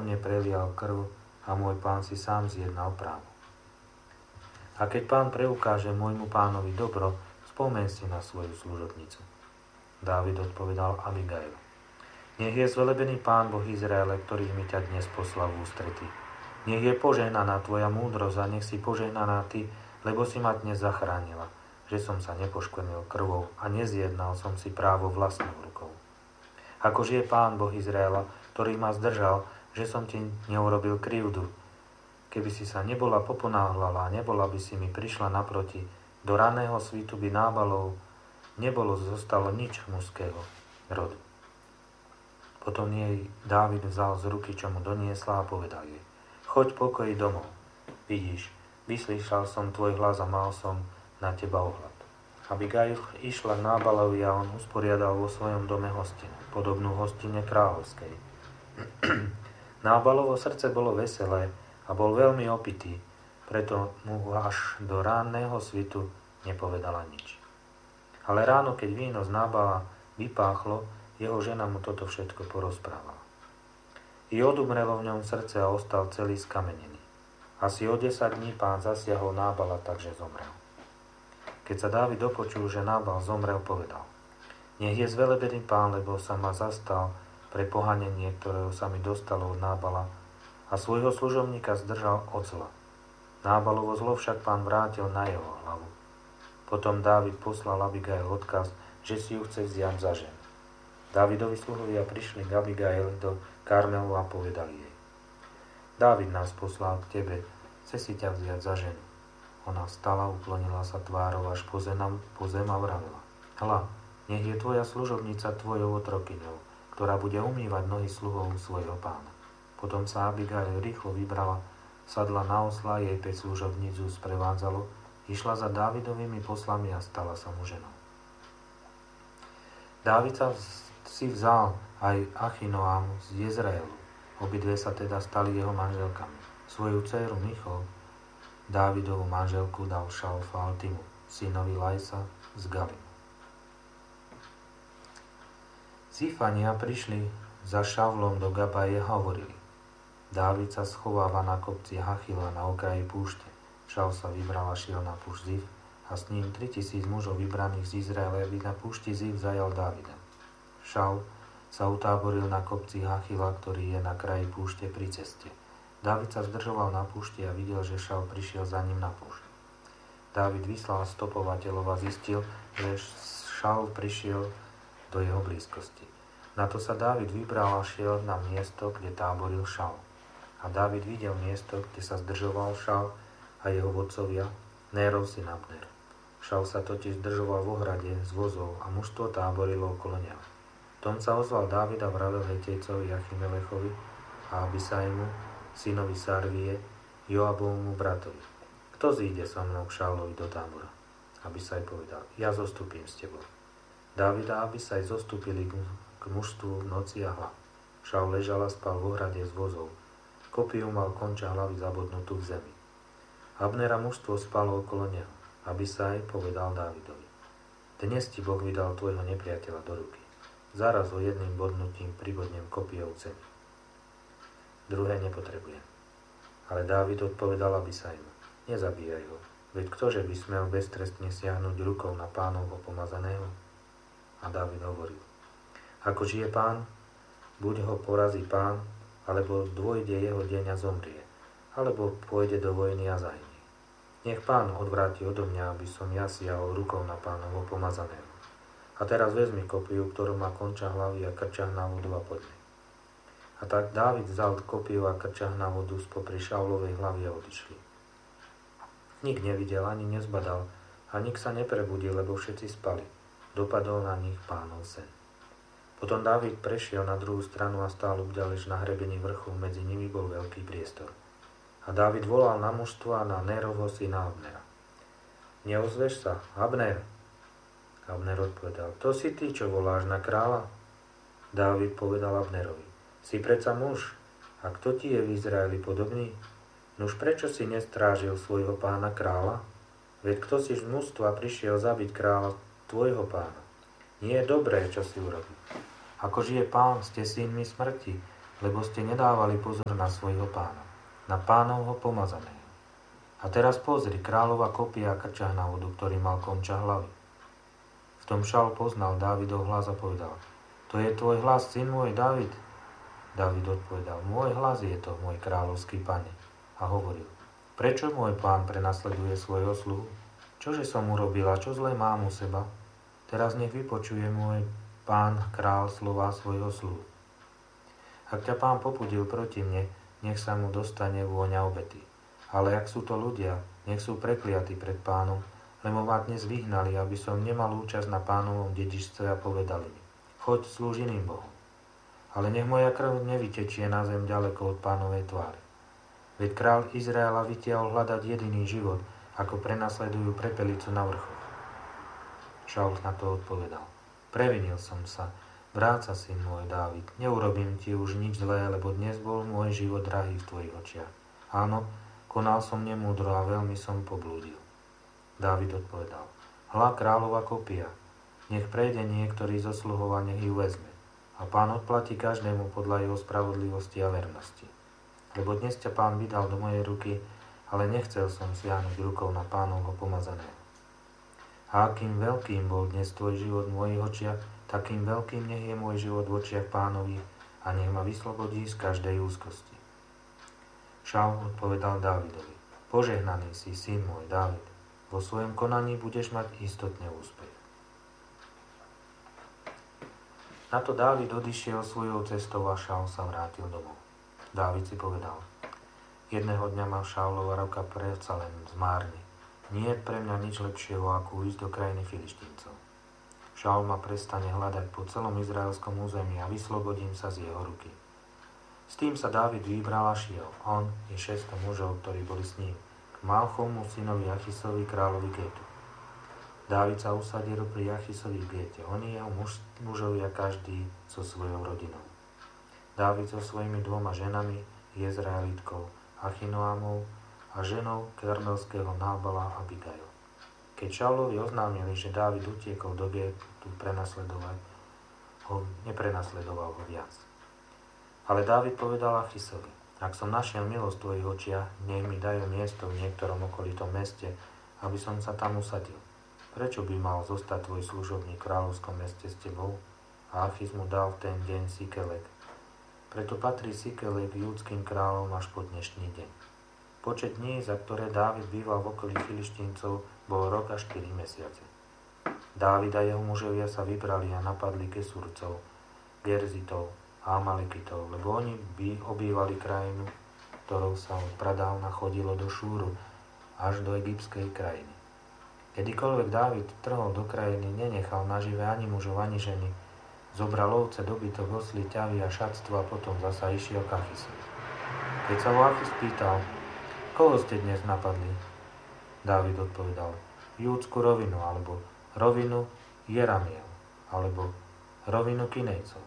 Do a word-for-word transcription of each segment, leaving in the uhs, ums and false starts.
mne prelial krv a môj pán si sám zjednal právo. A keď pán preukáže môjmu pánovi dobro, spomeň si na svoju služobnicu. Dávid odpovedal Abigail: Nech je zvelebený pán Boh Izraele, ktorý mi ťa dnes poslal v ústretí. Nech je požehnaná tvoja múdrosť a nech si požehnaná ty, lebo si ma dnes zachránila, že som sa nepoškvrnil krvou a nezjednal som si právo vlastnou rukou. Ako žije pán Boh Izraela, ktorý ma zdržal, že som ti neurobil krivdu. Keby si sa nebola poponáhľala a nebola by si mi prišla naproti, do raného svitu by Nábalov nebolo zostalo nič mužského rodu. Potom jej Dávid vzal z ruky, čo mu doniesla, a povedal jej: Choď pokoji domov. Vidíš, vyslyšal som tvoj hlas a mal som na teba ohľad. Abigail išla k Nábalovi a on usporiadal vo svojom dome hostinu, podobnú hostine kráľovskej. Nábalovo srdce bolo veselé a bol veľmi opitý, preto mu až do ránneho svitu nepovedala nič. Ale ráno, keď víno z Nábala vypáchlo, jeho žena mu toto všetko porozprávala. I odumrelo v ňom srdce a ostal celý skamenený. Asi o desať dní pán zasiahol Nábala, takže zomrel. Keď sa Dávid dopočul, že Nábal zomrel, povedal: Nech je zvelebený pán, lebo sa ma zastal pre pohanenie, ktorého sa mi dostalo od Nábala, a svojho služobníka zdržal od zla. Nábalovo zlo však pán vrátil na jeho hlavu. Potom Dávid poslal Abigail odkaz, že si ju chce vziať za ženu. Dávidovi sluhovia prišli k Abigail do Karmelu a povedali jej: Dávid nás poslal k tebe, chce si ťa vziať za ženu. Ona vstala, uklonila sa tvárou až po zem, po zem a vravela: Hľa, nech je tvoja služobnica tvojou otrokyňou, ktorá bude umývať nohy sluhov svojho pána. Potom sa Abigail rýchlo vybrala, sadla na osla, jej päť služobníc ju sprevádzalo, išla za Dávidovými poslami a stala sa mu ženou. Dávid sa si vzal aj Achinoam z Jezreelu. Obidve sa teda stali jeho manželkami. Svoju dcéru Michol, Dávidovú manželku, dal Šalfaltimu, synovi Lajsa z Galimu. Zifania prišli za Šavlom do Gabaje a hovorili: Dávid sa schováva na kopci Hachila na okraji púšte. Šaul sa vybral a šiel na púšť Zif a s ním tritisíc mužov vybraných z Izraela, aby na púšti Zif zajal Dávida. Šaul sa utáboril na kopci Hachila, ktorý je na kraji púšte pri ceste. Dávid sa zdržoval na púšti a videl, že Šaul prišiel za ním na púšť. Dávid vyslal stopovateľov a zistil, že Šaul prišiel do jeho blízkosti. Na to sa Dávid vybral a šiel na miesto, kde táboril Šaul. A Dávid videl miesto, kde sa zdržoval Šaul a jeho vodcovia, Nérov syn Abner. Šaul sa totiž zdržoval v ohrade z vozov a mužstvo táborilo okolo neho. Tom sa ozval Dávid a vravel Hetejcovi Achimelechovi a Abisaimu, synovi Sarvie, Joabovmu bratovi: Kto zíde so mnou k Šaulovi do tábora? Abisaj povedal: Ja zostúpim s tebou. Dávid a Abisaj zostúpili k mužstvu v noci a hla. Šaul ležal a spal v ohrade z vozov. Kopiu mal konča hlavy zabodnutú v zemi. Abner a mužstvo spalo okolo neho. Abisaj povedal Dávidovi: Dnes ti Boh vydal tvojho nepriateľa do ruky. Zaraz ho jedným bodnutím pribodnem kopijou v zemi. Druhé nepotrebujem. Ale Dávid odpovedal Abisajmu: Nezabíjaj ho, veď ktože by smel beztrestne siahnuť rukou na pánovho pomazaného? A Dávid hovoril: Ako žije pán, buď ho porazí pán, alebo dôjde jeho deň a zomrie, alebo pôjde do vojny a zahynie. Nech pán odvráti odo mňa, aby som ja siahol rukou na pánovho pomazaného. A teraz vezmi kopiu, ktorú má konča hlavy a krčah na vodu, a poďme. A tak Dávid vzal kopiu a krčah na vodu spopri Šaulovej hlavy a odišli. Nik nevidel ani nezbadal a nik sa neprebudil, lebo všetci spali. Dopadol na nich pánov sen. Potom Dávid prešiel na druhú stranu a stál obďaleč na hrebení vrchu, medzi nimi bol veľký priestor. A Dávid volal na mužstvo a na Nérovho syna Abnera: Neozveš sa, Abner? Abner odpovedal: To si ty, čo voláš na kráľa? Dávid povedal Abnerovi: Si predsa muž, a kto ti je v Izraeli podobný? Nuž prečo si nestrážil svojho pána kráľa? Veď kto si z mužstva prišiel zabiť kráľa tvojho pána? Nie je dobré, čo si urobil. Ako žije pán, ste synmi smrti, lebo ste nedávali pozor na svojho pána, na pánovho pomazaného. A teraz pozri, kráľova kopia krčah na vodu, ktorý mal konča hlavy. V tom Šaul poznal Dávidov hlas a povedal: To je tvoj hlas, syn môj Dávid? Dávid odpovedal: Môj hlas je to, môj kráľovský pane. A hovoril: Prečo môj pán prenasleduje svojho sluhu? Čože som urobil a čo zlé mám u seba? Teraz nech vypočuje môj pán král slova svojho sluhu. Ak ťa pán popudil proti mne, nech sa mu dostane vôňa obety. Ale ak sú to ľudia, nech sú prekliatí pred pánom, lebo ma dnes vyhnali, aby som nemal účasť na pánovom dedičstve a povedali mi: Choď slúž iným bohom. Ale nech moja krv nevytečie na zem ďaleko od pánovej tváre. Veď kráľ Izraela vytiahol hľadať jediný život, ako prenasledujú prepelicu na vrchoch. Šaul na to odpovedal: Previnil som sa, vráť sa, syn môj Dávid, neurobím ti už nič zlé, lebo dnes bol môj život drahý v tvojich očiach. Áno, konal som nemúdro a veľmi som poblúdil. Dávid odpovedal: Hľa, kráľova kopia, nech prejde niektorý zo sluhov a nech ju vezme. A pán odplatí každému podľa jeho spravodlivosti a vernosti. Lebo dnes ťa pán vydal do mojej ruky, ale nechcel som siahnuť rukou na pánovho pomazaného. A akým veľkým bol dnes tvoj život v mojich očiach, takým veľkým nech je môj život v očiach pánovi a nech ma vyslobodí z každej úzkosti. Šaul odpovedal Dávidovi: Požehnaný si, syn môj Dávid, vo svojom konaní budeš mať istotne úspech. Na to Dávid odišiel svojou cestou a Šaul sa vrátil domov. Dávid si povedal: Jedného dňa ma Šaulova ruka predsa len zmárni. Nie je pre mňa nič lepšieho, ako ísť do krajiny Filištíncov. Šaul ma prestane hľadať po celom izraelskom území a vyslobodím sa z jeho ruky. S tým sa Dávid vybral a šiel, on i šesťsto mužov, ktorí boli s ním, k Malchomu, synovi Achisovi, kráľovi Gétu. Dávid sa usadil pri Achisovi v Géte, oni jeho muž, mužovia každý so svojou rodinou. Dávid so svojimi dvoma ženami, Jezraelitkou Achinoámou a ženou karmelského Nábala Abigail. Keď Šaulovi oznámili, že Dávid utiekol do Gétu prenasledovať, ho neprenasledoval ho viac. Ale Dávid povedal Achisovi: Ak som našiel milosť v tvojich očiach, nech mi dajú miesto v niektorom okolitom meste, aby som sa tam usadil. Prečo by mal zostať tvoj služobník v kráľovskom meste s tebou? A Achis mu dal v ten deň Sikelek. Preto patrí Sikelek júdskym kráľom až po dnešný deň. Počet dní, za ktoré Dávid býval v okolí Filištíncov, bol rok a štyri mesiace. Dávid a jeho mužovia sa vybrali a napadli Kesurcov, Gerzitov a Amalekitov, lebo oni by obývali krajinu, ktorou sa od pradávna chodilo do Šúru až do egyptskej krajiny. Kedykoľvek Dávid trhol do krajiny, nenechal nažive ani mužov, ani ženy. Zobral ovce, dobytok, osly, ťavy a šatstvo a potom zasa išiel k Achisovi. Keď sa ho Achis pýtal: Koho ste dnes napadli? Dávid odpovedal: Júdsku rovinu, alebo rovinu Jeramiel, alebo rovinu Kinejcov.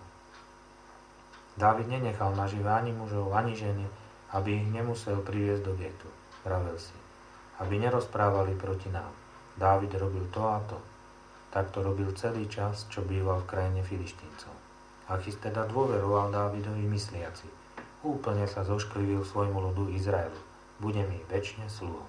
Dávid nenechal nažive ani mužov, ani ženy, aby ich nemusel priviesť do Gétu. Vravel si, aby nerozprávali proti nám. Dávid robil to a to. Takto robil celý čas, čo býval v krajine Filištíncov. Achis teda dôveroval Dávidovi mysliaci: Úplne sa zošklivil svojmu ľudu Izraelu. Bude mi večne sluhom.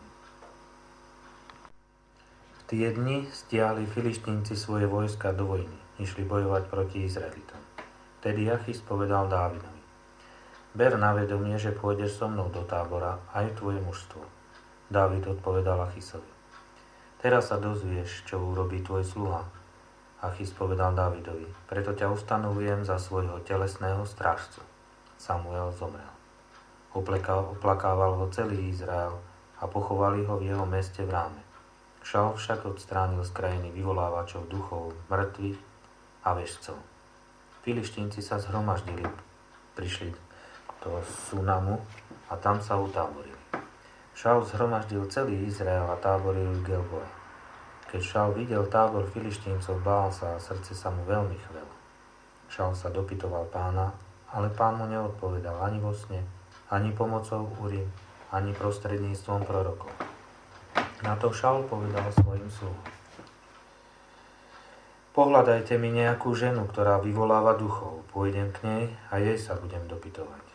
V tie dni stiahli Filištínci svoje vojska do vojny. Išli bojovať proti Izraelitom. Tedy Achis povedal Dávidovi: Ber na vedomie, že pôjdeš so mnou do tábora, aj tvoje mužstvo. Dávid odpovedal Achisovi: Teraz sa dozvieš, čo urobí tvoj sluha. Achis povedal Dávidovi: Preto ťa ustanovujem za svojho telesného strážcu. Samuel zomrel. Oplakával ho celý Izrael a pochovali ho v jeho meste v Ráme. Šaul však odstránil z krajiny vyvolávačov duchov, mŕtvych a vešcov. Filištínci sa zhromaždili, prišli do Sunamu a tam sa utáborili. Šaul zhromaždil celý Izrael a táboril v Gelboe. Keď Šaul videl tábor Filištíncov, bál sa a srdce sa mu veľmi chvelo. Šaul sa dopytoval pána, ale pán mu neodpovedal ani vo sne, ani pomocou Urim, ani prostredníctvom prorokov. Na to Šaul povedal svojim sluhom: Pohľadajte mi nejakú ženu, ktorá vyvoláva duchov. Pôjdem k nej a jej sa budem dopytovať.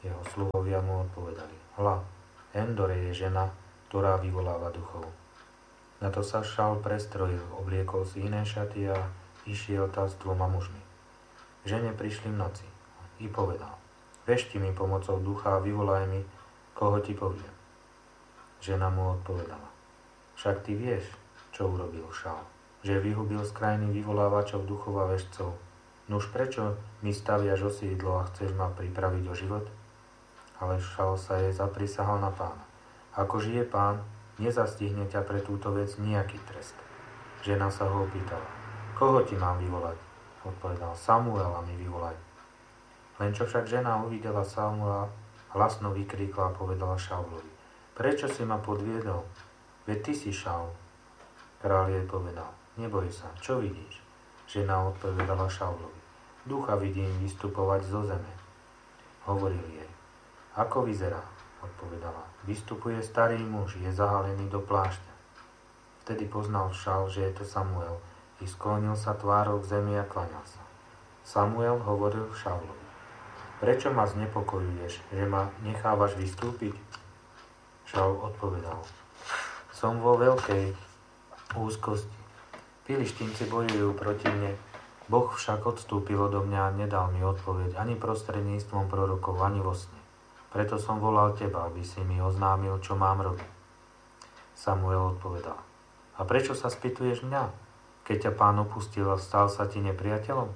Jeho sluhovia mu odpovedali: Hľa, Endore je žena, ktorá vyvoláva duchov. Na to sa Šaul prestrojil, obliekol si iné šaty a išiel tá s dvoma mužmi. Žene prišli v noci i povedal: Vešti mi pomocou ducha a vyvolaj mi, koho ti poviem. Žena mu odpovedala: Však ty vieš, čo urobil Šaul, že vyhubil z krajiny vyvolávačov duchov a vešcov. Nuž prečo mi staviaš osídlo a chceš ma pripraviť o život? Ale Šaul sa jej zaprisahal na Pána: Ako žije Pán, nezastihne ťa pre túto vec nejaký trest. Žena sa ho opýtala: Koho ti mám vyvolať? Odpovedal: Samuela mi vyvolaj. Len čo však žena uvidela Samuela, hlasno vykríkla a povedala Šaulovi: Prečo si ma podviedol? Veď ty si Šaul. Kráľ jej povedal: Neboj sa, čo vidíš? Žena odpovedala Šaulovi: Ducha vidím vystupovať zo zeme. Hovoril jej: Ako vyzerá? Odpovedala: Vystupuje starý muž, je zahalený do plášťa. Vtedy poznal Šaul, že je to Samuel, i sklonil sa tvárou k zemi a klaňal sa. Samuel hovoril Šaulovi: Prečo ma znepokojuješ, že ma nechávaš vystúpiť? Šaul odpovedal: Som vo veľkej úzkosti. Filištínci bojujú proti mne. Boh však odstúpil odo mňa a nedal mi odpoveď ani prostredníctvom prorokov, ani vo sne. Preto som volal teba, aby si mi oznámil, čo mám robiť. Samuel odpovedal: A prečo sa spýtuješ mňa? Keď ťa Pán opustil a stal sa ti nepriateľom?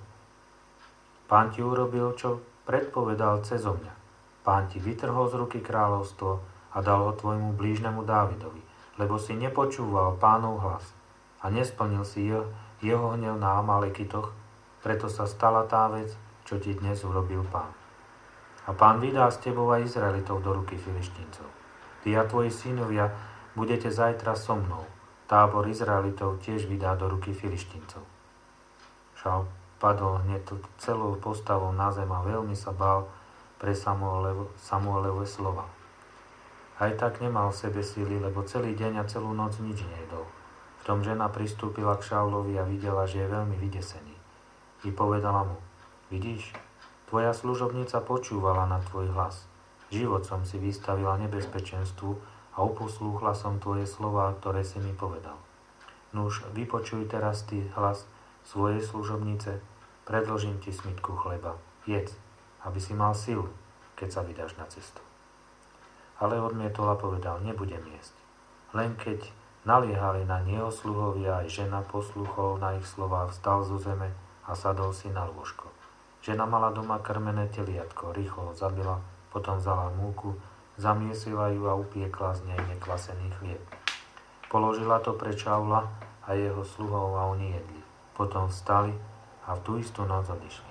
Pán ti urobil, čo predpovedal cezo mňa. Pán ti vytrhol z ruky kráľovstvo a dal ho tvojmu blížnemu Dávidovi, lebo si nepočúval Pánov hlas a nesplnil si jeho, jeho hnev na Amalekitoch, preto sa stala tá vec, čo ti dnes urobil Pán. A Pán vydá s tebou aj Izraelitov do ruky Filištíncov. Ty a tvoji synovia budete zajtra so mnou. Tábor Izraelitov tiež vydá do ruky Filištíncov. Šaul padol hneď celou postavou na zem a veľmi sa bál pre Samuelove, Samuelove slova. Aj tak nemal v sebe síly, lebo celý deň a celú noc nič nejedol. V tom žena pristúpila k Šaulovi a videla, že je veľmi vydesený. I povedala mu: Vidíš, tvoja služobnica počúvala na tvoj hlas. Život som si vystavila nebezpečenstvu a uposlúchla som tvoje slová, ktoré si mi povedal. Nuž, vypočuj teraz ty hlas svojej služobnice, predložím ti smitku chleba. Jedz, aby si mal silu, keď sa vydáš na cestu. Ale odmietol a povedal: Nebudem jesť. Len keď naliehali na neho sluhovia, aj žena posluchol na ich slová, vstal zo zeme a sadol si na lôžko. Žena mala doma krmené teliatko, rýchlo ho zabila, potom vzala múku, zamiesila ju a upiekla z nej nekvasený chlieb. Položila to pre Šaula a jeho sluhov a oni jedli. Potom vstali a v tú istú noc odišli.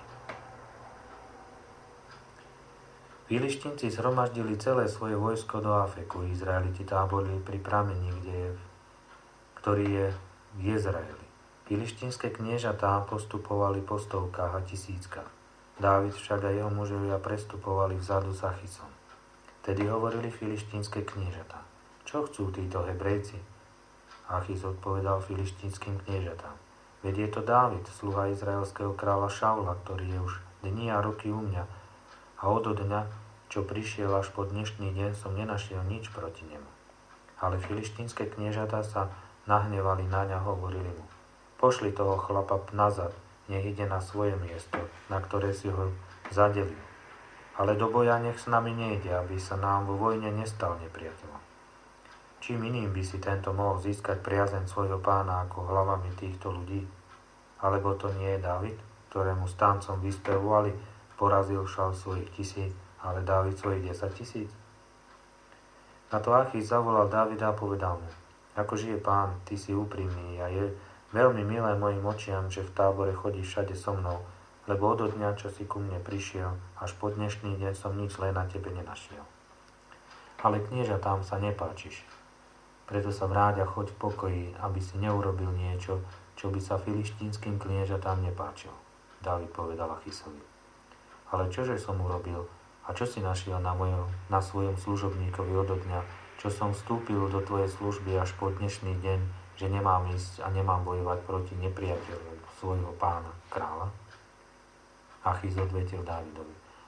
Filištínci zhromaždili celé svoje vojsko do Afeku. Izraeliti táborili pri prameni, kde je, ktorý je v Jezraeli. Filištínske kniežatá postupovali po stovkách a tisíckach. Dávid však a jeho mužovia prestupovali vzadu za Achisom. Tedy hovorili filištínske kniežatá: Čo chcú títo Hebrejci? Achis odpovedal filištínskym kniežatám: Veď je to Dávid, sluha izraelského kráľa Šaula, ktorý je už dni a roky u mňa, a odo dňa, čo prišiel až po dnešný deň, som nenašiel nič proti nemu. Ale filištínske kniežatá sa nahnevali na ňa, hovorili mu: Pošli toho chlapa nazad, nech ide na svoje miesto, na ktoré si ho zadelil. Ale do boja nech s nami nejde, aby sa nám vo vojne nestal nepriateľom. Čím iným by si tento mohol získať priazeň svojho pána ako hlavami týchto ľudí? Alebo to nie je Dávid, ktorému stáncom vyspevovali: Porazil Šaul svojich tisíc, ale Dávid svojich desať tisíc? Na to Achis zavolal Dávida a povedal mu: Ako žije Pán, ty si úprimný a je veľmi milé mojim očiam, že v tábore chodíš všade so mnou, lebo od dňa, čo si ku mne prišiel, až po dnešný deň som nič len na tebe nenašiel. Ale kniežatám sa nepáčiš. Preto sa vráť a choď v pokoji, aby si neurobil niečo, čo by sa filištínskym kniežatám nepáčilo. Dávid povedal Achisovi: Ale čože som urobil a čo si našiel na, mojom, na svojom služobníkovi od dňa, čo som vstúpil do tvojej služby až po dnešný deň, že nemám ísť a nemám bojovať proti nepriateľu svojho pána, kráľa? Achis odvetil Dávidovi: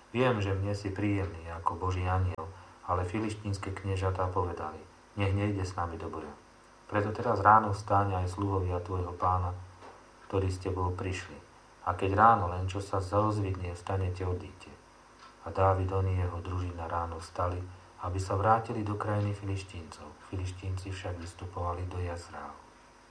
Viem, že mne si príjemný ako Boží anjel, ale filištínske kniežatá povedali, nech nejde s nami do boja. Preto teraz ráno vstáň aj sluhovia tvojho pána, ktorí s tebou prišli. A keď ráno len čo sa zaozvidne, vstanete, odíďte. A Dávid, on i jeho družina ráno vstali, aby sa vrátili do krajiny Filištíncov. Filištínci však vystupovali do Jazreálu.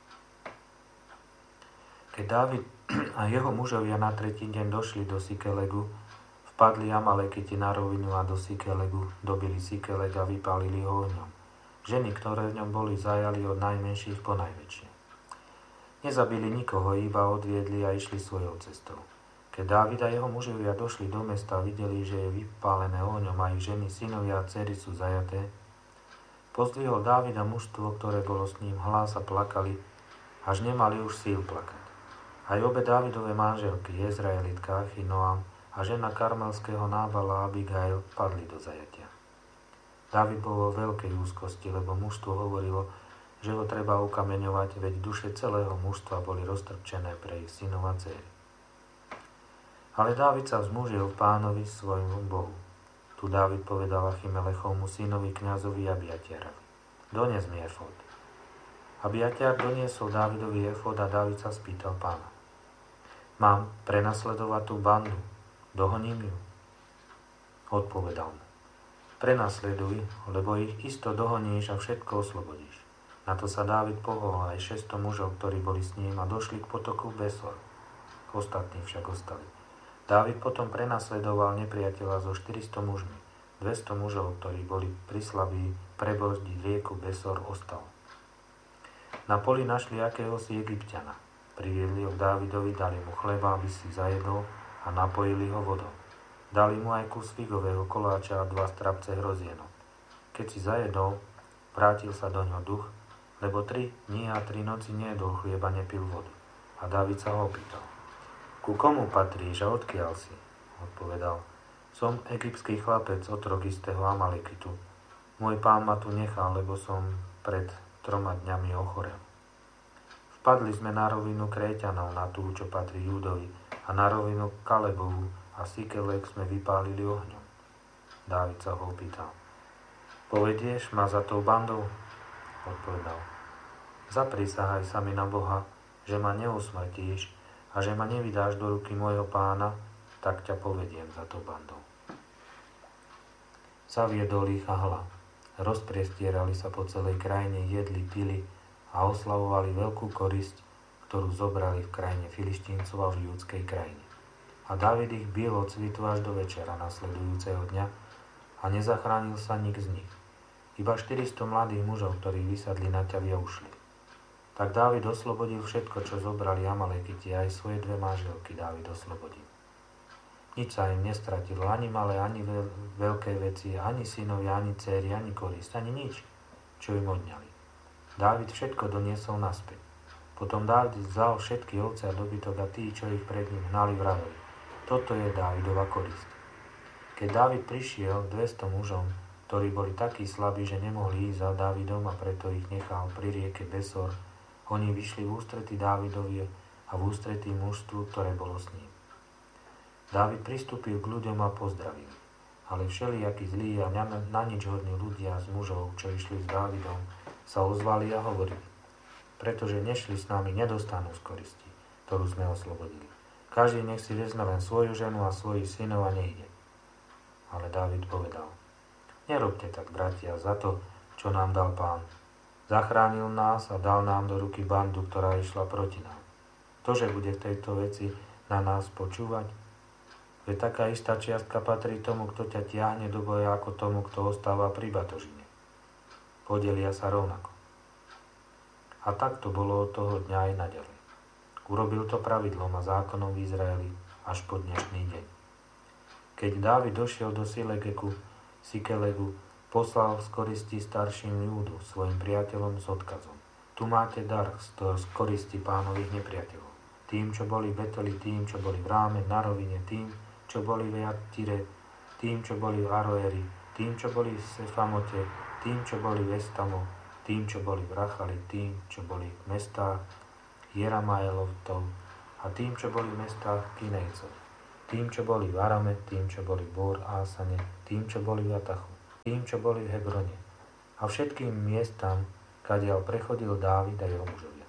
Keď Dávid a jeho mužovia na tretí deň došli do Sikelegu, vpadli Amalekiti na rovinu a do Sikelegu, dobili Sikeleg a vypálili ho ohňom. Ženy, ktoré v ňom boli, zajali od najmenších po najväčšie. Nezabili nikoho, iba odviedli a išli svojou cestou. Keď Dávid a jeho mužovia došli do mesta a videli, že je vypálené ohňom a ich ženy, synovia a dcery sú zajaté, pozdvihol Dávid a mužstvo, ktoré bolo s ním, hlas a plakali, až nemali už síl plakať. Aj obe Dávidove manželky, Jezraelitka Achinoam a žena karmelského Nábala Abigail, padli do zajatia. Dávid bol vo veľkej úzkosti, lebo mužstvo hovorilo, že ho treba ukameňovať, veď duše celého mužstva boli roztrpčené pre ich synov a dcéry. Ale Dávid sa vzmužil v Pánovi svojmu Bohu. Tu Dávid povedal Achimelechovmu synovi kňazovi Abiatiarovi, dones mi efod. Abiatiar doniesol Dávidovi efod a Dávid sa spýtal Pána, mám prenasledovať tú bandu, dohoním ju? Odpovedal mu, prenasleduj, lebo ich isto dohoníš a všetko oslobodíš. Na to sa Dávid pohol aj šesťsto mužov, ktorí boli s ním a došli k potoku Besor. Ostatní však ostali. Dávid potom prenasledoval nepriateľa so štyristo mužmi. dvesto mužov, ktorí boli prislabí prebrzdiť rieku Besor, ostalo. Na poli našli akéhosi Egypťana. Priviedli ho k Dávidovi, dali mu chleba, aby si zajedol a napojili ho vodou. Dali mu aj kus figového koláča a dva strapce hrozienok. Keď si zajedol, vrátil sa do ňoho duch, lebo tri dni a tri noci nejedol chlieba, nepil vodu. A Dávid sa ho opýtal, ku komu patríš a odkiaľ si? Odpovedal, som egyptský chlapec, otrok istého Amalekitu. Môj pán ma tu nechal, lebo som pred troma dňami ochorel. Vpadli sme na rovinu Kréťanov, na tú, čo patrí Júdovi, a na rovinu Kalebovu a Sikelek sme vypálili ohňom. Dávid sa ho opýtal, povedieš ma za tou bandou? Odpovedal, zaprisahaj sa mi na Boha, že ma neusmrtíš a že ma nevydáš do ruky môjho pána, tak ťa povediem za tou bandou. Zaviedol ich a hla. Rozpriestierali sa po celej krajine, jedli, pili a oslavovali veľkú korisť, ktorú zobrali v krajine Filištíncov a v judskej krajine. A Dávid ich bil od svitu až do večera nasledujúceho dňa a nezachránil sa nik z nich. Iba štyristo mladých mužov, ktorí vysadli na ťavy a ušli. Tak Dávid oslobodil všetko, čo zobrali Amalekiti, aj svoje dve manželky Dávid oslobodil. Nič sa im nestratilo, ani malé, ani veľké veci, ani synovia, ani dcéry, ani korist, ani nič, čo im odňali. Dávid všetko doniesol naspäť. Potom Dávid vzal všetky ovce a dobytok a tí, čo ich pred ním hnali, vraveli. Toto je Dávidova korist. Keď Dávid prišiel dvesto mužom, ktorí boli takí slabí, že nemohli ísť za Dávidom a preto ich nechal pri rieke Besor, oni vyšli v ústretí Dávidovi a v ústretí mužstvu, ktoré bolo s ním. Dávid pristúpil k ľuďom a pozdravil. Ale všelijakí zlí a na nič hodní ľudia z mužov, čo išli s Dávidom, sa ozvali a hovorili, pretože nešli s nami, nedostanú z koristi, ktorú sme oslobodili. Každý nech si vezme len svoju ženu a svojich synov a nejde. Ale Dávid povedal, nerobte tak, bratia, za to, čo nám dal Pán. Zachránil nás a dal nám do ruky bandu, ktorá išla proti nám. Ktože bude v tejto veci na nás počúvať? Veď taká istá čiastka patrí tomu, kto ťa tiahne do boja, ako tomu, kto ostáva pri batožine. Podelia sa rovnako. A tak to bolo od toho dňa aj naďalej. Urobil to pravidlom a zákonom v Izraeli až po dnešný deň. Keď Dávid došiel do Silegeku, Sikelegu, poslal z koristi starším Júdu, svojim priateľom s odkazom. Tu máte dar z koristi Pánových nepriateľov. Tým, čo boli v Beteli, tým, čo boli v Ráme, na rovine, tým, čo boli v Jatire, tým, čo boli v Aroeri, tým, čo boli v Sefamote, tým, čo boli v Estamo, tým, čo boli v Rachali, tým, čo boli v mestách Jeramaelovtov a tým, čo boli v mestách Kinejcov. tým, čo boli v Arame, tým, čo boli v Bor Ásane, tým, čo boli v Atachu, tým, čo boli v Hebrone a všetkým miestam, kadiaľ prechodil Dávid a jeho mužovia.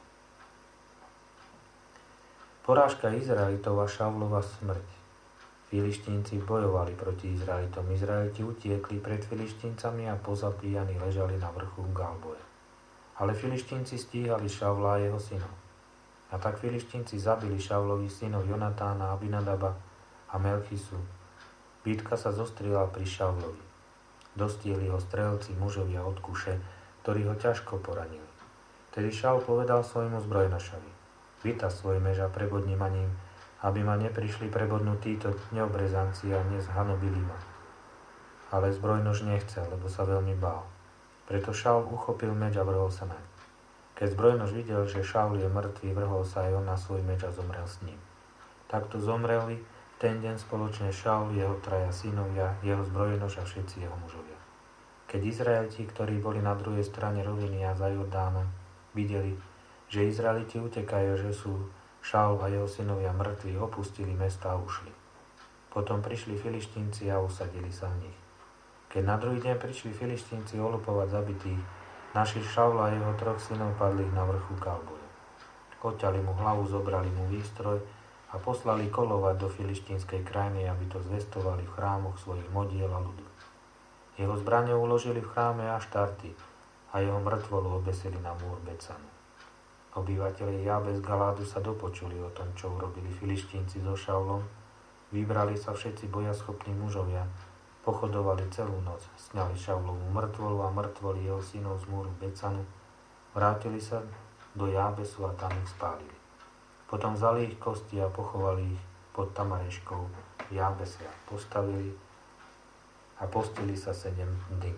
Porážka Izraelitov a Šaulova smrť. Filištínci bojovali proti Izraelitom. Izraeliti utiekli pred Filištíncami a pozabíjani ležali na vrchu Galboje. Ale Filištínci stíhali Šaula a jeho synov. A tak Filištínci zabili Šaulových synov Jonatána, Abinadaba a Melchisu. Bitka sa zostrila pri Šaulovi. Dostieli ho strelci mužovia od Kuše, ktorí ho ťažko poranili. Tedy Šaul povedal svojmu zbrojnošovi: Vytaz svoj mež a prebodni ma ním, aby ma neprišli prebodnúť títo neobrezanci a nezhanobili ma. Ale zbrojnož nechcel, lebo sa veľmi bál. Preto Šaul uchopil meč a vrhol sa naň. Keď zbrojnož videl, že Šaul je mŕtvý, vrhol sa aj on na svoj meč a zomrel s ním. Takto zomreli ten deň spoločne Šaul, jeho traja synovia, jeho zbrojnož a všetci jeho mužovia. Keď Izraeliti, ktorí boli na druhej strane roviny a za Jordánom, videli, že Izraeliti utekajú, že sú Šaul a jeho synovia mŕtvi, opustili mesta a ušli. Potom prišli Filištínci a usadili sa v nich. Keď na druhý deň prišli Filištínci olupovať zabitých, našli Šaula a jeho troch synov padlých na vrchu Galboje. Odťali mu hlavu, zobrali mu výstroj a poslali kolovať do filištínskej krajiny, aby to zvestovali v chrámoch svojich modiel a ľudu. Jeho zbrane uložili v chráme Aštarty a jeho mŕtvolu obesili na múr Becanu. Obyvatelia Jabes Galádu sa dopočuli o tom, čo urobili Filištínci so Šaulom. Vybrali sa všetci bojaschopní mužovia, pochodovali celú noc, sňali Šaulovú mŕtvolu a mŕtvoli jeho synov z múru Becanu, vrátili sa do Jabesu a tam ich spálili. Potom vzali ich kosti a pochovali ich pod Tamareškou v Jabese a postavili a postili sa sedem dní.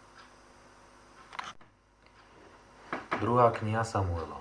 Druhá kniha Samuelova.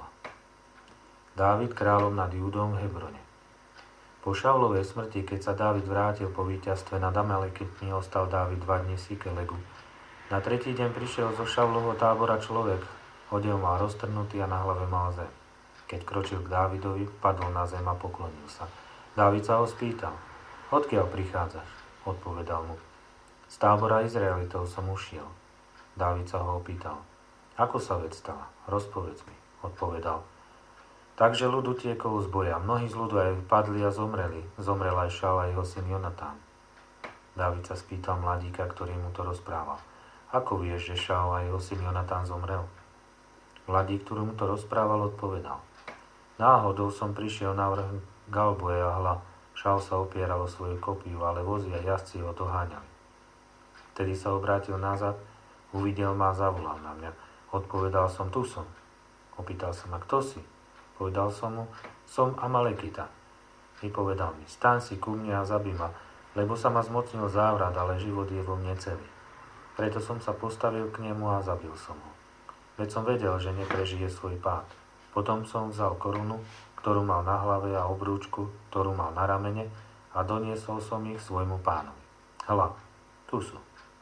Dávid kráľom nad Júdom v Hebrone. Po Šaulovej smrti, keď sa Dávid vrátil po víťazstve nad Amalekitmi, ostal Dávid dva dni v Sikelegu. Na tretí deň prišiel zo Šaulovho tábora človek, odev mal roztrhnutý a na hlave mal zem. Keď kročil k Dávidovi, padol na zem a poklonil sa. Dávid sa ho spýtal: Odkiaľ prichádzaš? Odpovedal mu: Z tábora Izraelitov som ušiel. Dávid sa ho opýtal: Ako sa vec stala? Rozpovedz mi, odpovedal. Takže ľud utiekol z boja. Mnohí z ľudu aj padli a zomreli. Zomrel aj Šaul a jeho syn Jonatán. Dávid sa spýtal mladíka, ktorý mu to rozprával: Ako vieš, že Šaul a jeho syn Jonatán zomrel? Mladík, ktorý mu to rozprával, odpovedal: Náhodou som prišiel na vrch Galboje a hľa, Šaul sa opieral o svoju kopiu, ale vozi a jazdci ho doháňali. Vtedy sa obrátil nazad, uvidel ma a zavolal na mňa. Odpovedal som: Tu som. Opýtal sa ma: Kto si? Povedal som mu: Som Amalekita. Vypovedal mi: Staň si ku mne a zabij ma, lebo sa ma zmocnil závrat, ale život je vo mne celý. Preto som sa postavil k nemu a zabil som ho. Veď som vedel, že neprežije svoj pád. Potom som vzal korunu, ktorú mal na hlave, a obrúčku, ktorú mal na ramene, a doniesol som ich svojmu pánovi. Hľa, tu sú.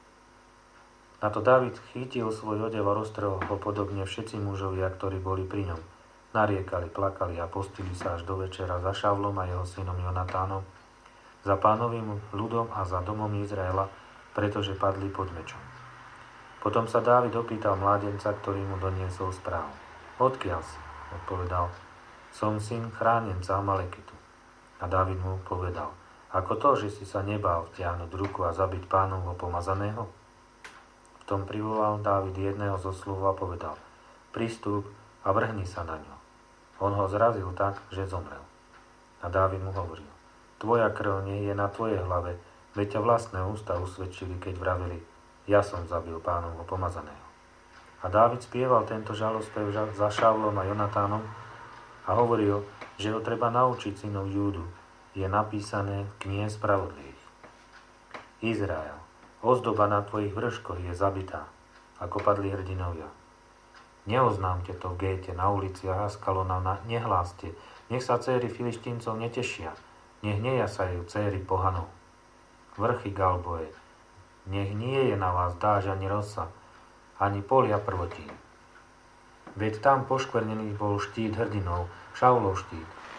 Na to Dávid chytil svoj odev a roztrhol ho, podobne všetci mužovia, ktorí boli pri ňom. Nariekali, plakali a postili sa až do večera za Šaulom a jeho synom Jonatánom, za pánovým ľudom a za domom Izraela, pretože padli pod mečom. Potom sa Dávid opýtal mládenca, ktorý mu doniesol správu. Odkiaľ si? Odpovedal: Som syn chránenca Amalekitu. A Dávid mu povedal: Ako to, že si sa nebál vtiahnuť ruku a zabiť pánovho pomazaného? V tom privolal Dávid jedného zo sluhov a povedal: Pristúp a vrhni sa na ňo. On ho zrazil tak, že zomrel. A Dávid mu hovoril: Tvoja krv nie je na tvojej hlave, veď ťa vlastné ústa usvedčili, keď vravili: Ja som zabil pánovho pomazaného. A Dávid spieval tento žalospev za Šaulom a Jonatánom a hovoril, že ho treba naučiť synov Júdu. Je napísané v knihe spravodlivých. Izrael, ozdoba na tvojich vrškoch je zabitá, ako padli hrdinovia. Neoznámte to v géte, na uliciach Askalona, nehláste. Nech sa céry Filištíncov netešia. Nech nejasajú céry pohanov. Vrchy Galboje, nech nie je na vás dážď ani rosa, ani polia prvotín. Veď tam poškvrnený bol štít hrdinov, Šaulov štít.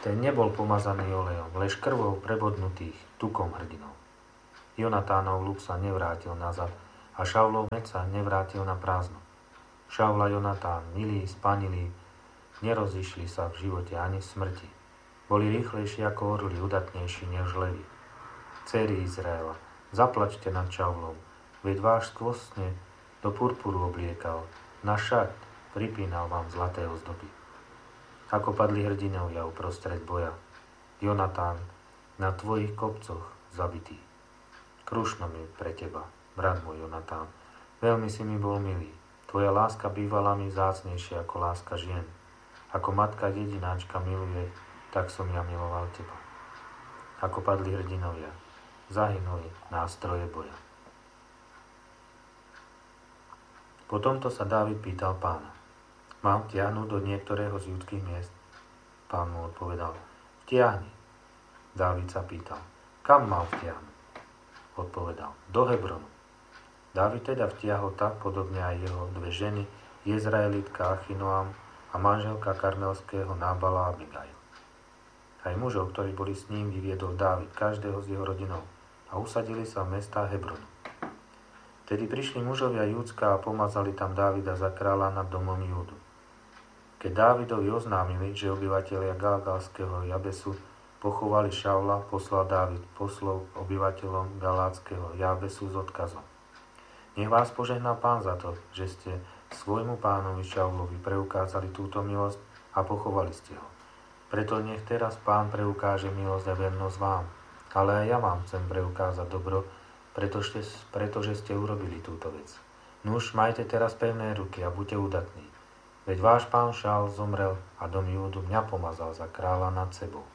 Ten nebol pomazaný olejom, lež krvou prebodnutých tukom hrdinov. Jonatánov ľud sa nevrátil nazad a Šaulov meč sa nevrátil na prázdno. Šaul a Jonatán, milí, spanilí, nerozišli sa v živote ani v smrti. Boli rýchlejší ako orly, udatnejší než levy. Céry Izraela, zaplačte nad Šaulom, veď váš skvostne do purpuru obliekal, na šat pripínal vám zlaté ozdoby. Ako padli hrdinovia uprostred boja, Jonatán na tvojich kopcoch zabitý. Krušno mi pre teba, brat môj Jonatán, veľmi si mi bol milý. Tvoja láska bývala mi vzácnejšia ako láska žien. Ako matka jedináčka miluje, tak som ja miloval teba. Ako padli hrdinovia, zahynuli nástroje boja. Po tomto sa Dávid pýtal Pána: Mám vtiahnuť do niektorého z judských miest? Pán mu odpovedal: Vtiahni. Dávid sa pýtal: Kam mám vtiahnuť? Odpovedal: Do Hebronu. Dávid teda vtiahol tak podobne aj jeho dve ženy, Jezraelitka Achinoam a manželka karmelského Nábala Abigail. Aj mužov, ktorí boli s ním, vyviedol Dávid, každého z jeho rodinov, a usadili sa v mestách Hebronu. Tedy prišli mužovia Júdska a pomazali tam Dávida za kráľa nad domom Júdu. Keď Dávidovi oznámili, že obyvatelia Galgalského Jabesu pochovali Šaula, poslal Dávid poslov k obyvateľom Galátskeho Jabesu s odkazom: Nech vás požehná Pán za to, že ste svojmu pánovi Šaulovi preukázali túto milosť a pochovali ste ho. Preto nech teraz Pán preukáže milosť a vernosť vám. Ale aj ja vám chcem preukázať dobro, pretože, pretože ste urobili túto vec. Nuž, majte teraz pevné ruky a buďte udatní. Veď váš pán Šaul zomrel a dom Júdu mňa pomazal za kráľa nad sebou.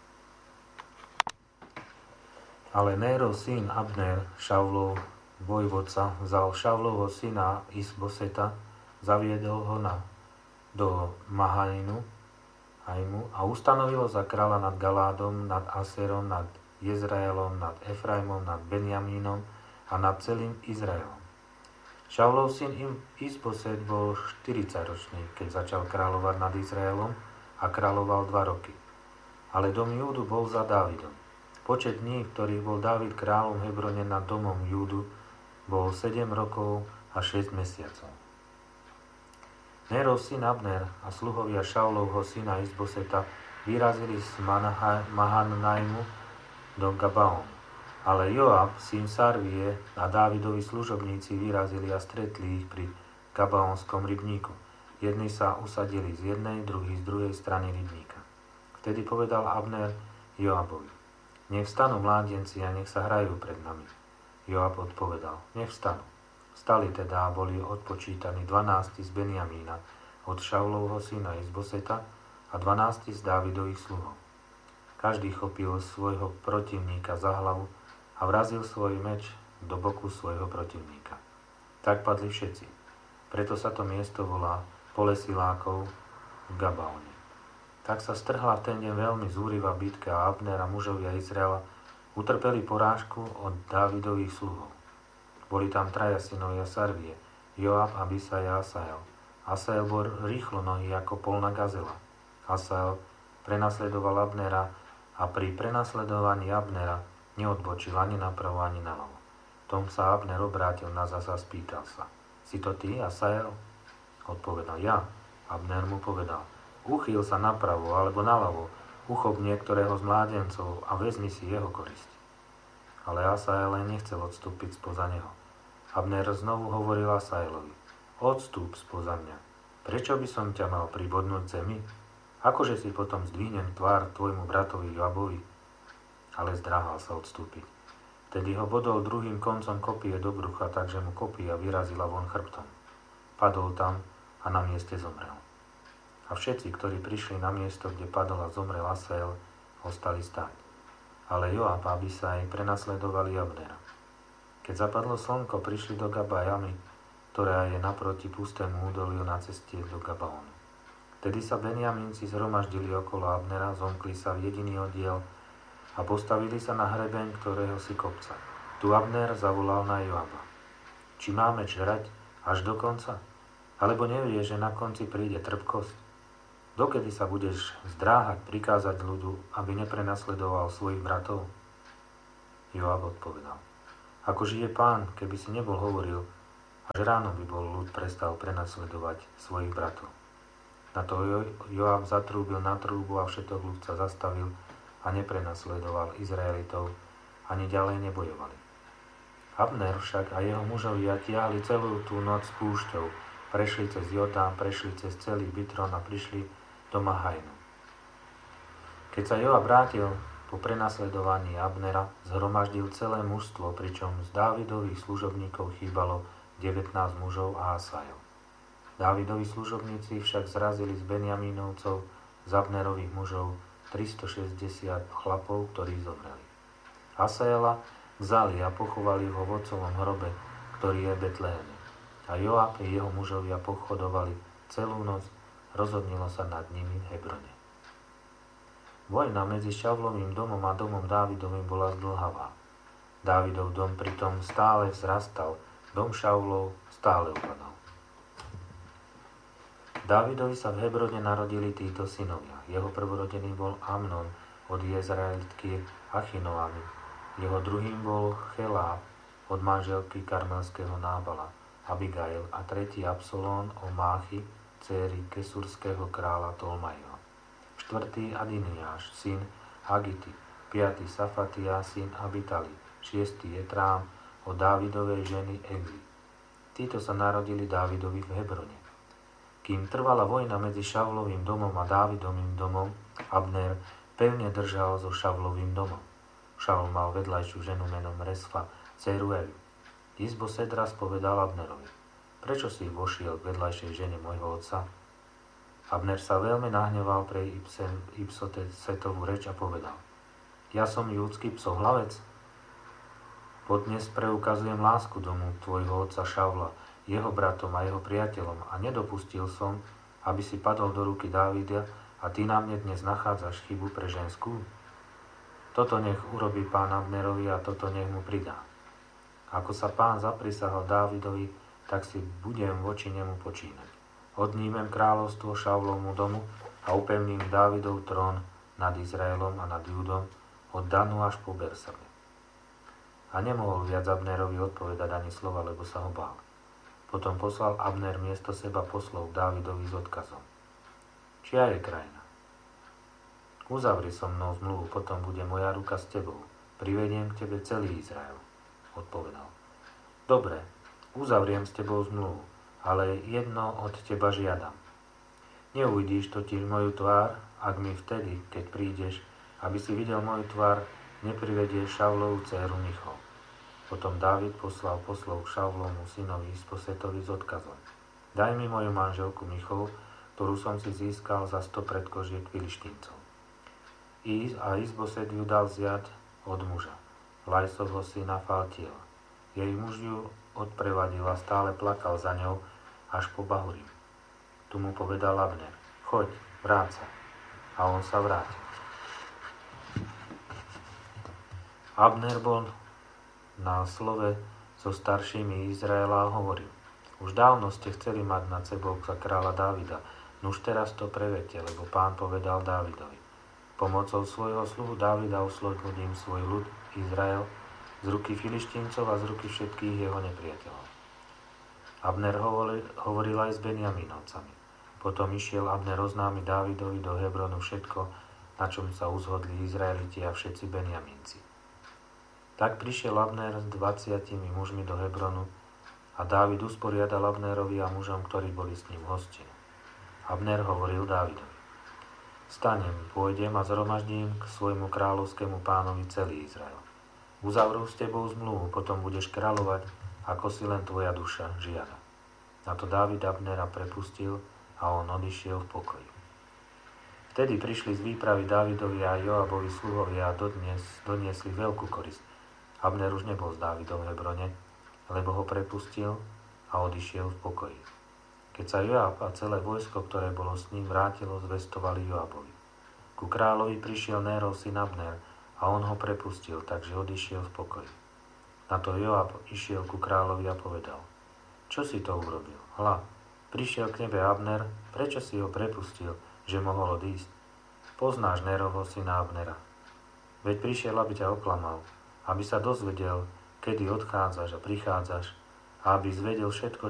Ale Nérov syn Abner, Šaulov vojvodca, vzal Šaulovho syna Isboseta, zaviedol ho na, do Mahaninu a ustanovil za kráľa nad Galádom, nad Aserom, nad Jezraelom, nad Efraimom, nad Benjamínom a nad celým Izraelom. Šaulov syn Isboset bol štyridsaťročný, keď začal kráľovať nad Izraelom a kráľoval dva roky. Ale dom Júdu bol za Dávidom. Počet dní, v ktorých bol Dávid kráľom v Hebrone nad domom Júdu, bol sedem rokov a šesť mesiacov. Nérov syn Abner a sluhovia Šaulovho syna Isboseta vyrazili z Mahanajmu do Gabaon. Ale Joab, syn Sarvie, a Dávidovi služobníci vyrazili a stretli ich pri Gabaonskom rybníku. Jedni sa usadili z jednej, druhý z druhej strany rybníka. Vtedy povedal Abner Joabovi: Nech vstanú mládenci a nech sa hrajú pred nami. Joab odpovedal: Nech vstanú. Vstali teda a boli odpočítaní dvanásti z Benjamína od Šaulovho syna Isboseta a dvanásti z Dávidových sluhov. Každý chopil svojho protivníka za hlavu a vrazil svoj meč do boku svojho protivníka. Tak padli všetci. Preto sa to miesto volá Pole silákov v Gabaone. Tak sa strhla v ten deň veľmi zúrivá bitka a Abner a mužovia Izraela utrpeli porážku od Dávidových sluhov. Boli tam traja synovia Sarvie, Joab, Abisaj a Asael. Asael bol rýchlo nohy ako polná gazela. Asael prenasledoval Abnera a pri prenasledovaní Abnera neodbočil ani napravo, ani naľavo. Tom sa Abner obrátil na zas a spýtal sa: Si to ty, Asael? Odpovedal: Ja. Abner mu povedal: Uchýl sa napravo alebo naľavo, uchop niektorého z mládencov a vezmi si jeho korisť. Ale Asael len nechcel odstúpiť spoza neho. Abner znovu hovoril Asaelovi: Odstúp spoza mňa. Prečo by som ťa mal pribodnúť zemi? Akože si potom zdvihnem tvár tvojmu bratovi Joabovi? Ale zdráhal sa odstúpiť. Tedy ho bodol druhým koncom kopie do brucha, takže mu kopia vyrazila von chrbtom. Padol tam a na mieste zomrel. A všetci, ktorí prišli na miesto, kde padol a zomrel Asael, ostali stáť. Ale Joab a Abisaj prenasledovali Abnera. Keď zapadlo slnko, prišli do Gabajamy, ktorá je naproti pustému údoliu na ceste do Gabaonu. Tedy sa Benjamínci zhromaždili okolo Abnera, zomkli sa v jediný oddiel a postavili sa na hrebeň ktorého si kopca. Tu Abner zavolal na Joaba: Či máme žrať až do konca? Alebo nevie, že na konci príde trpkosť? Dokedy sa budeš zdráhať prikázať ľudu, aby neprenasledoval svojich bratov? Joab odpovedal: Ako žije Pán, keby si nebol hovoril, až ráno by bol ľud prestal prenasledovať svojich bratov. Na to Joab zatrúbil na trúbu a všetok ľud sa zastavil a neprenasledoval Izraelitov, ani ďalej nebojovali. Abner však a jeho mužovia tiahli celú tú noc púšťou, prešli cez Jordán, prešli cez celý Bitron a prišli do Mahajnu. Keď sa Joab vrátil po prenasledovaní Abnera, zhromaždil celé mužstvo, pričom z Dávidových služobníkov chýbalo devätnásť mužov a Asajov. Dávidovi služobníci však zrazili z Benjamínovcov, z Abnerových mužov, tristošesťdesiat chlapov, ktorí zomreli. Asaela vzali a pochovali ho v otcovom hrobe, ktorý je v Betleheme. A Joab a jeho mužovia pochodovali celú noc, rozhodnilo sa nad nimi v Hebrone. Vojna medzi Šavlovým domom a domom Dávidovým bola zdĺhavá. Dávidov dom pritom stále vzrastal, dom Šavlov stále upadal. Dávidovi sa v Hebrone narodili títo synovia. Jeho prvorodený bol Amnon od Jezraelitky Achinoamy. Jeho druhým bol Cheláb od manželky karmelského Nábala, Abigail, a tretí Absalón o Máchy, dcéry kesurského kráľa Tolmajho. Štvrtý Adiniáš, syn Hagity, piatý Safatia, syn Abitali, šiestý Jetrám od Dávidovej ženy Egli. Títo sa narodili Dávidovi v Hebrone. Kým trvala vojna medzi Šavlovým domom a Dávidovým domom, Abner pevne držal so Šavlovým domom. Šavl mal vedľajšiu ženu menom Resfa, dcéru Eliu. Izboset raz povedal Abnerovi: Prečo si vošiel k vedľajšej žene môjho otca? Abner sa veľmi nahneval pre Ibsosetovú reč a povedal: Ja som júdsky psohlavec? Podnes preukazujem lásku domu tvojho otca Šavla, jeho bratom a jeho priateľom a nedopustil som, aby si padol do ruky Dávida a ty na mne dnes nachádzaš chybu pre ženskú? Toto nech urobí pán Abnerovi a toto nech mu pridá. Ako sa pán zaprisahal Dávidovi, tak si budem voči nemu počínať. Odnímem kráľovstvo Šavlovmu domu a upevním Dávidov trón nad Izraelom a nad Júdom od Danu až po Bersabe. A nemohol viac Abnerovi odpovedať ani slova, lebo sa ho bál. Potom poslal Abner miesto seba poslov Dávidovi s odkazom: Čia je krajina? Uzavri so mnou zmluvu, potom bude moja ruka s tebou. Privediem k tebe celý Izrael, odpovedal. Dobre, uzavriem s tebou zmluvu, ale jedno od teba žiadam. Neuvidíš totiž moju tvár, ak mi vtedy, keď prídeš, aby si videl moju tvár, neprivedieš Šavlovú dcéru Michal. Potom Dávid poslal poslov k Šavlovmu synovi Isbosetovi s odkazom: Daj mi moju manželku Michal, ktorú som si získal za sto predkožiek Filištíncov. I a Isboset ju dal vziať od muža, Lajsovho syna Faltiela. Jej muž ju odprevadil a stále plakal za ňou až po Bahurim. Tu mu povedal Abner: Choď, vráť sa. A on sa vrátil. Abner bol na slove so staršími Izraela a hovoril: Už dávno ste chceli mať nad sebou za kráľa Dávida, nuž teraz to prevedte, lebo pán povedal Dávidovi: Pomocou svojho sluhu Dávida uslobodím svoj ľud Izrael z ruky Filištíncov a z ruky všetkých jeho nepriateľov. Abner hovoril, hovoril aj s Benjamínovcami. Potom išiel Abner oznámiť Dávidovi do Hebronu všetko, na čom sa uzhodli Izraeliti a všetci Benjamínci. Tak prišiel Abner s dvaciatimi mužmi do Hebronu a Dávid usporiadal Abnerovi a mužom, ktorí boli s ním v hostine. Abner hovoril Dávidovi: Stanem, pôjdem a zhromaždím k svojmu kráľovskému pánovi celý Izrael. Uzavrú s tebou zmluvu, potom budeš kráľovať, ako si len tvoja duša žiada. Na to Dávid Abnera prepustil a on odišiel v pokoji. Vtedy prišli z výpravy Dávidovi a Joabovi sluhovia a dodnes doniesli veľkú korist. Abner už nebol s Dávidom v Hebrone, lebo ho prepustil a odišiel v pokoji. Keď sa Joab a celé vojsko, ktoré bolo s ním, vrátilo, zvestovali Joabovi. Ku kráľovi prišiel Nérov syn Abner a on ho prepustil, takže odišiel v pokoji. Na to Joab išiel ku kráľovi a povedal: Čo si to urobil? Hľa, prišiel k tebe Abner, prečo si ho prepustil? že mohol odísť? Poznáš Nerovho syna Abnera. Veď prišiel, aby ťa oklamal, aby sa dozvedel, kedy odchádzaš a prichádzaš, a aby zvedel všetko,